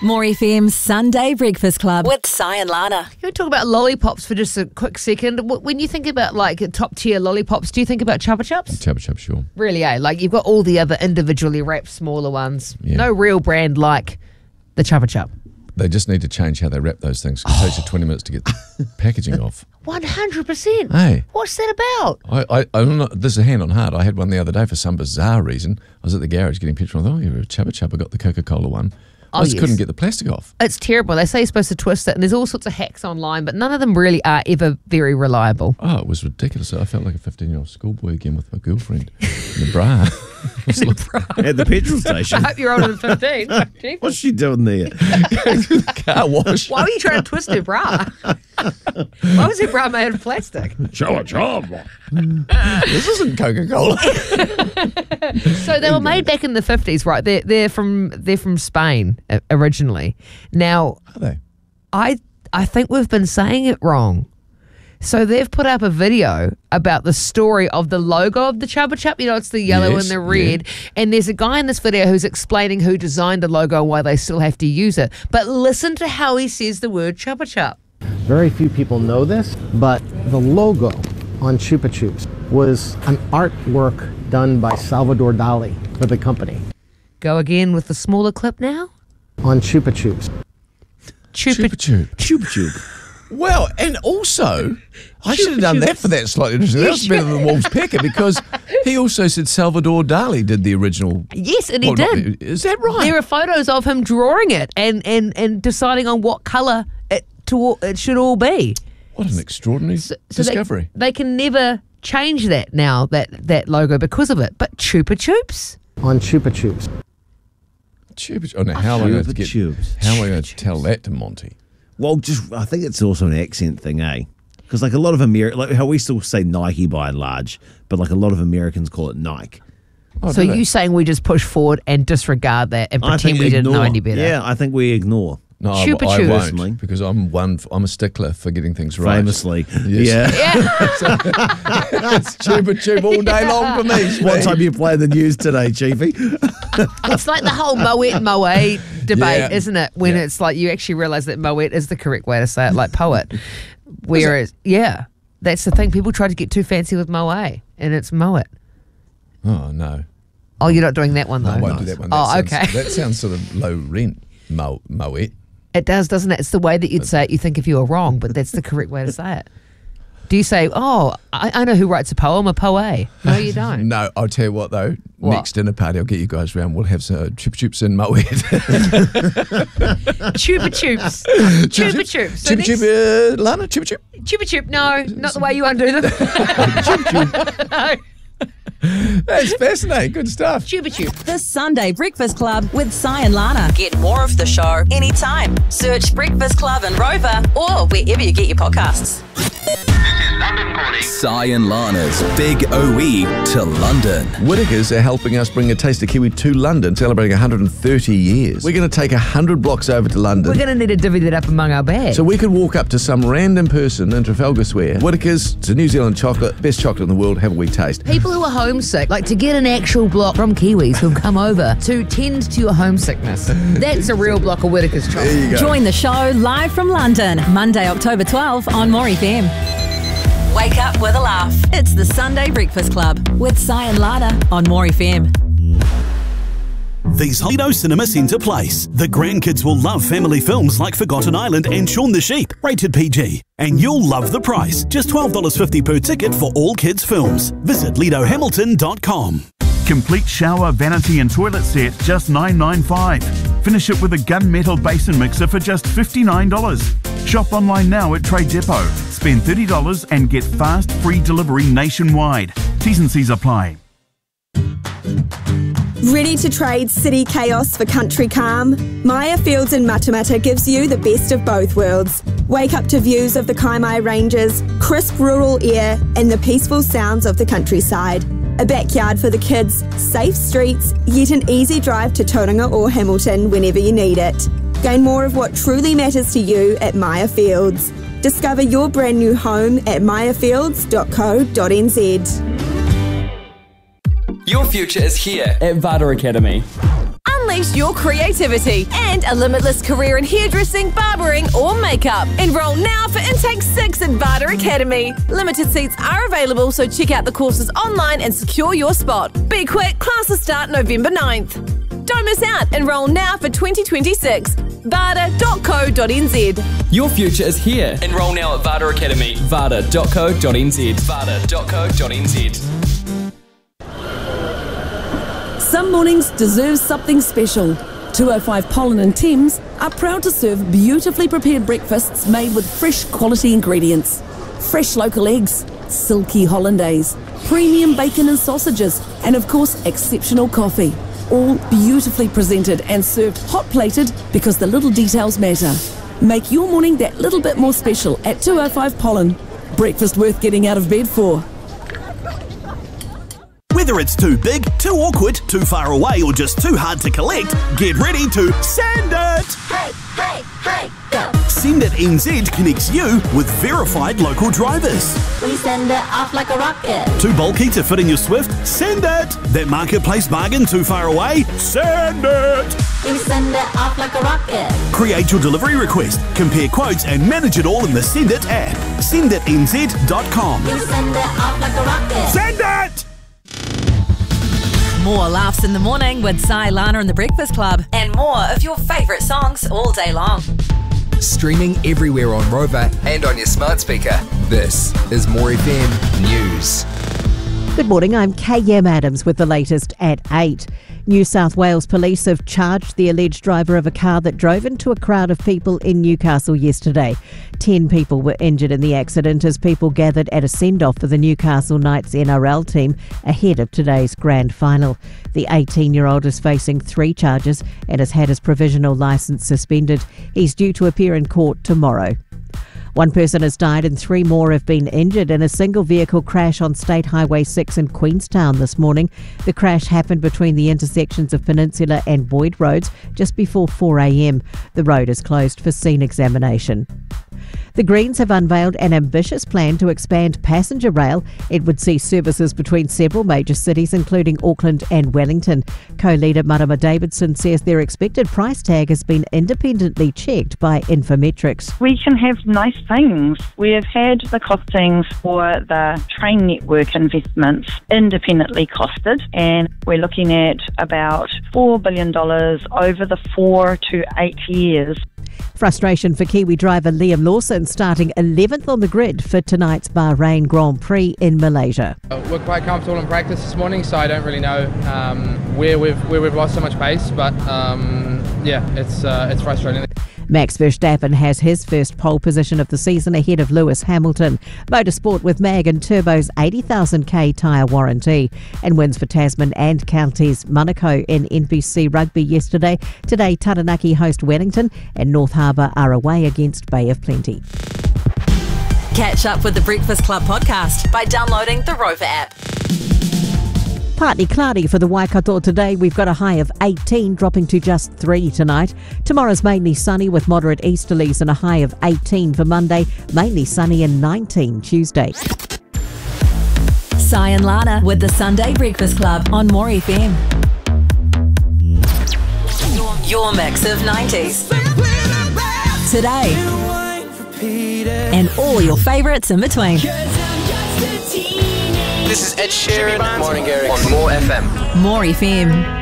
More FM's Sunday Breakfast Club with Si and Lana. Can we talk about lollipops for just a quick second? When you think about like top tier lollipops, do you think about Chupa Chups? Chupa Chups, sure. Really, Like you've got all the other individually wrapped smaller ones. Yeah. No real brand like the Chupa Chup. They just need to change how they wrap those things. It takes you 20 minutes to get the packaging off. 100%. Hey. What's that about? I don't know. This is a hand on heart. I had one the other day for some bizarre reason. I was at the garage getting petrol. I thought, you're a Chupa Chup. I got the Coca-Cola one. I just couldn't get the plastic off. It's terrible. They say you're supposed to twist it, and there's all sorts of hacks online, but none of them really are ever very reliable. Oh, it was ridiculous. I felt like a 15-year-old schoolboy again with my girlfriend in the bra. At the petrol station. I hope you're older than 15. What's she doing there? Car wash. Why were you trying to twist her bra? Why was her bra made of plastic? Chupa Chup. This isn't Coca-Cola. So they were made back in the 50s, right? They're from Spain originally. Now, Are they? I think we've been saying it wrong. So they've put up a video about the story of the logo of the Chupa Chup. You know, it's the yellow Yes, and the red. yeah. And there's a guy in this video who's explaining who designed the logo and why they still have to use it. But listen to how he says the word Chupa Chup. Very few people know this, but the logo on Chupa Chups was an artwork done by Salvador Dali for the company. Go again with the smaller clip now. On Chupa Chups. Chupa Chup. Chupa Chup. Well, and also, I should have done that for that slightly different. That was better than Wolf's Pecker because he also said Salvador Dali did the original. Yes, and he Well, did. Is that right? There are photos of him drawing it and deciding on what colour it should all be. What an extraordinary discovery. They can never change that now, that logo because of it. But Chupa Chups? On Chupa Chups. Chupa. Oh, now, how am I going to Chupa Chups. How am I going to tell that to Monty? Well, I think it's also an accent thing, eh? Because like a lot of like how we still say Nike by and large, but like a lot of Americans call it Nike. Oh, So do they? you saying we just push forward and disregard that and I pretend think we didn't know ignore. any better? Yeah, I think we ignore. No, Chupa I Chups. won't because I'm a stickler for getting things right. Famously. Yes. Yeah. It's Chupa Chup all day long for me. What time you play the news today, Chiefy? It's like the whole Moet debate, Yeah. isn't it? When Yeah. it's like you actually realise that Moet is the correct way to say it, like poet. Whereas, yeah, that's the thing. People try to get too fancy with Moet, and it's Moet. Oh, no. Oh, you're not doing that one, though? I won't do that one. Oh, That sounds- okay. That sounds sort of low rent, Moet. It does, doesn't it? It's the way that you'd say it. You think if you were wrong, but that's the correct way to say it. Do you say, oh, I know who writes a poem, a poet? No, you don't. No, I'll tell you what, though. What? Next dinner party, I'll get you guys round. We'll have some Chupa Chups and Moet. Chupa Chups. Chupa Chups. So Chupa next- Chup, Lana, Chupa Chup. Chupa Chup. No, not the way you undo them. No. That's fascinating. Good stuff. Chupa Chup. The Sunday Breakfast Club with Si and Lana. Get more of the show anytime. Search Breakfast Club and Rover or wherever you get your podcasts. Si and Lana's Big OE to London. Whitakers are helping us bring a taste of Kiwi to London, celebrating 130 years. We're going to take 100 blocks over to London. We're going to need to divvy that up among our bags. So we could walk up to some random person in Trafalgar Square. Whitakers, it's a New Zealand chocolate, best chocolate in the world. Have a wee taste. People who are homesick, like to get an actual block from Kiwis who've come over to tend to your homesickness. That's a real block of Whitaker's chocolate. There you go. Join the show live from London, Monday, October 12 on More FM. Wake up with a laugh. It's the Sunday Breakfast Club with Si and Lana on More FM. These Lido Cinema Centre Place. The grandkids will love family films like Forgotten Island and Shaun the Sheep, rated PG. And you'll love the price. Just $12.50 per ticket for all kids' films. Visit lidohamilton.com. Complete shower, vanity and toilet set, just $9.95. Finish it with a gunmetal basin mixer for just $59. Shop online now at Trade Depot. Spend $30 and get fast, free delivery nationwide. T's and C's apply. Ready to trade city chaos for country calm? Maya Fields in Matamata gives you the best of both worlds. Wake up to views of the Kaimai Ranges, crisp rural air and the peaceful sounds of the countryside. A backyard for the kids, safe streets, yet an easy drive to Tauranga or Hamilton whenever you need it. Gain more of what truly matters to you at Maya Fields. Discover your brand new home at mayafields.co.nz. Your future is here at Vada Academy. Unleash your creativity and a limitless career in hairdressing, barbering or makeup. Enroll now for Intake 6 at Vada Academy. Limited seats are available, so check out the courses online and secure your spot. Be quick, classes start November 9th. Don't miss out. Enroll now for 2026. Vada.co.nz. Your future is here. Enroll now at Vada Academy. Vada.co.nz. Vada.co.nz. Some mornings deserve something special. 205 Pollen and Thames are proud to serve beautifully prepared breakfasts made with fresh quality ingredients. Fresh local eggs, silky hollandaise, premium bacon and sausages, and of course exceptional coffee. All beautifully presented and served hot-plated because the little details matter. Make your morning that little bit more special at 205 Pollen. Breakfast worth getting out of bed for. Whether it's too big, too awkward, too far away, or just too hard to collect, get ready to send it! Hey, hey, hey, go! Send It NZ connects you with verified local drivers. We send it off like a rocket. Too bulky to fit in your Swift? Send it! That marketplace bargain too far away? Send it! We send it off like a rocket. Create your delivery request, compare quotes, and manage it all in the Send It app. SendItNZ.com. We send it off like a rocket. Send it! More laughs in the morning with Sai, Lana and the Breakfast Club, and more of your favourite songs all day long. Streaming everywhere on Rover and on your smart speaker. This is More FM News. Good morning, I'm KM Adams with the latest at 8. New South Wales Police have charged the alleged driver of a car that drove into a crowd of people in Newcastle yesterday. 10 people were injured in the accident as people gathered at a send-off for the Newcastle Knights NRL team ahead of today's grand final. The 18-year-old is facing 3 charges and has had his provisional licence suspended. He's due to appear in court tomorrow. 1 person has died and 3 more have been injured in a single vehicle crash on State Highway 6 in Queenstown this morning. The crash happened between the intersections of Peninsula and Boyd Roads just before 4 a.m. The road is closed for scene examination. The Greens have unveiled an ambitious plan to expand passenger rail. It would see services between several major cities, including Auckland and Wellington. Co-leader Marama Davidson says their expected price tag has been independently checked by Infometrics. We can have nice things. We have had the costings for the train network investments independently costed, and we're looking at about $4 billion over the 4 to 8 years. Frustration for Kiwi driver Liam Lawson starting 11th on the grid for tonight's Bahrain Grand Prix in Malaysia. We're quite comfortable in practice this morning, so I don't really know where we've lost so much pace, but it's frustrating. Max Verstappen has his first pole position of the season ahead of Lewis Hamilton. Motorsport with MAG and Turbo's 80,000k tyre warranty. And wins for Tasman and Counties Monaco in NPC Rugby yesterday. Today, Taranaki host Wellington and North Harbour are away against Bay of Plenty. Catch up with the Breakfast Club podcast by downloading the Rover app. Partly cloudy for the Waikato today. We've got a high of 18, dropping to just 3 tonight. Tomorrow's mainly sunny with moderate easterlies and a high of 18 for Monday. Mainly sunny and 19 Tuesday. Sai and Lana with the Sunday Breakfast Club on More FM. Your mix of 90s. Today. And all your favourites in between. This is Ed Sheeran, Morning Garrix on More FM. More FM.